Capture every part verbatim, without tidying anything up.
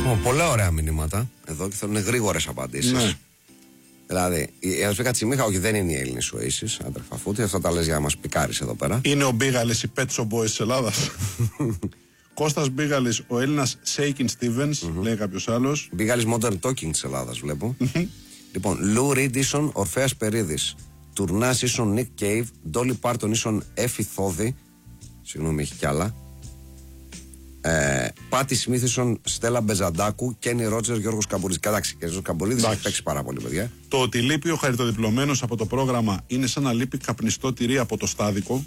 Λοιπόν, πολλά ωραία μηνύματα εδώ και θέλουν γρήγορες απαντήσεις. Ναι. Δηλαδή, η Ελσπίκα Τσιμίχα, όχι, δεν είναι η Έλληνη Oasis, άντρεφα φούτη, αυτά τα λες για να μας πικάρεις εδώ πέρα. Είναι ο Μπίγαλης, η Pet Shop Boys της Ελλάδας. Κώστας Μπίγαλης, ο Έλληνας Shakin' Stevens, mm-hmm. λέει κάποιος άλλος. Μπίγαλης Modern Talking της Ελλάδας, βλέπω. Λοιπόν, Λου Ριντ ίσον Ορφέας Περίδης. Τουρνάς ίσον Νικ Κέιβ. Ντόλι Πάρτον ίσον Έφη Θόδη. Συγγνώμη, έχει κι άλλα. Ε, Πάτη Σμίθ ίσον Στέλλα Μπεζαντάκου. Κένι Ρότζερ, Γιώργος Καμπουρίδης. Κατάξει, και ο Καμπουρίδης έχει παίξει πάρα πολύ, παιδιά. Το ότι λείπει ο χαριτοδιπλωμένος από το πρόγραμμα είναι σαν να λείπει καπνιστό τυρί από το στάδικο.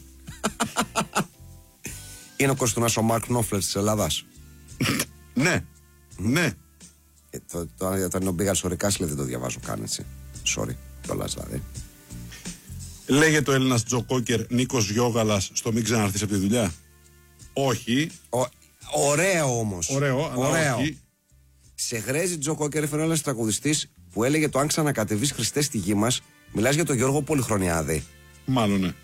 Είναι ο Κωστουνάς ο Μάρκ Νόφλερ της Ελλάδας. Ναι, ναι. Ε, το, το, το, το Μπίγαλης ο Ρικάσλε δεν το διαβάζω καν, έτσι. Sorry, κιόλας δηλαδή. Λέγεται ο Έλληνας Τζοκόκερ Νίκος Γιώγαλας στο μην ξαναρθείς από τη δουλειά. Όχι. Ο, ωραίο όμως. Ωραίο, αλλά ωραίο. όχι. Σε γρέζει Τζοκόκερ, έφερε ένας τραγουδιστής που έλεγε το αν ξανακατεβείς Χριστέ στη γη μας. Μιλάς για τον Γιώργο Πολυχρονιάδη. Μάλλον ναι.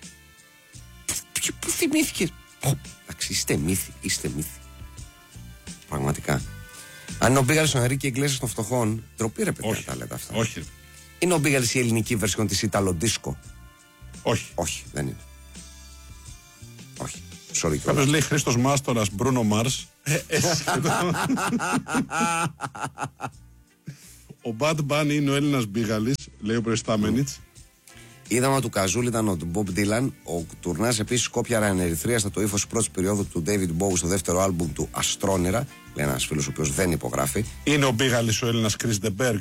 Πού θυμήθηκες? Εντάξει, είστε μύθοι, είστε μύθοι. Πραγματικά. Αν είναι ο Μπίγαλης ο Ενρίκε Ιγκλέσιας των φτωχών, ντροπή ρε παιδιά, τα λέτε αυτά. Όχι. Είναι ο Μπίγαλης η ελληνική βερσιόν της Ιταλοντίσκο? Όχι. Όχι, δεν είναι. Όχι. Sorry, κάποιος λέει Χρήστος Μάστορας, Μπρούνο Μάρς. Ο Bad Bunny είναι ο Έλληνας Μπίγαλης, λέει ο προϊστάμενιτς. Είδαμε του Καζούλη ήταν ο Bob Dylan. Ο Τουρνάς επίσης κόπιαρα ενερυθρία στο ύφος της πρώτης περίοδου του David Bowie στο δεύτερο άλμπουμ του Αστρόνερα. Λέει ένας φίλος ο οποίος δεν υπογράφει. Είναι ο Μπίγαλης ο Έλληνας Chris de Berg.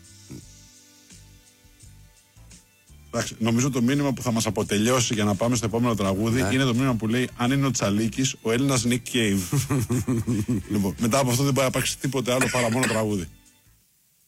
Εντάξει, νομίζω το μήνυμα που θα μας αποτελειώσει για να πάμε στο επόμενο τραγούδι ναι. είναι το μήνυμα που λέει αν είναι ο Τσαλίκης ο Έλληνας Nick Cave. Λοιπόν, μετά από αυτό δεν πάει να υπάρξει τίποτε άλλο παρά μόνο τραγούδι.